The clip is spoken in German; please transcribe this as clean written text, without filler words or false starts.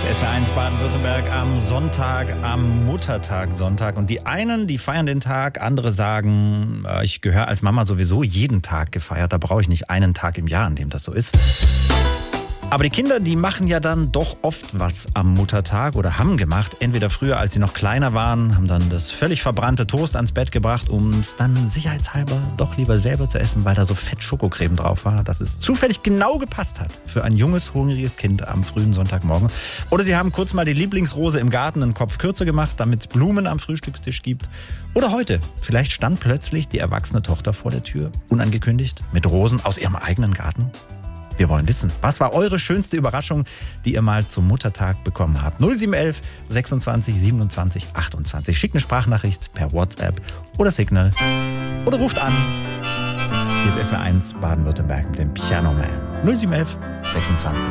ist SWR1 Baden-Württemberg am Sonntag, am Muttertag Sonntag. Und die einen, die feiern den Tag, andere sagen, ich gehöre als Mama sowieso jeden Tag gefeiert. Da brauche ich nicht einen Tag im Jahr, an dem das so ist. Aber die Kinder, die machen ja dann doch oft was am Muttertag oder haben gemacht. Entweder früher, als sie noch kleiner waren, haben dann das völlig verbrannte Toast ans Bett gebracht, um es dann sicherheitshalber doch lieber selber zu essen, weil da so fett Schokocreme drauf war, dass es zufällig genau gepasst hat für ein junges, hungriges Kind am frühen Sonntagmorgen. Oder sie haben kurz mal die Lieblingsrose im Garten einen Kopf kürzer gemacht, damit es Blumen am Frühstückstisch gibt. Oder heute, vielleicht stand plötzlich die erwachsene Tochter vor der Tür, unangekündigt, mit Rosen aus ihrem eigenen Garten. Wir wollen wissen, was war eure schönste Überraschung, die ihr mal zum Muttertag bekommen habt? 0711 26 27 28. Schickt eine Sprachnachricht per WhatsApp oder Signal oder ruft an. Hier ist SWR1 Baden-Württemberg mit dem Piano Man. 0711 26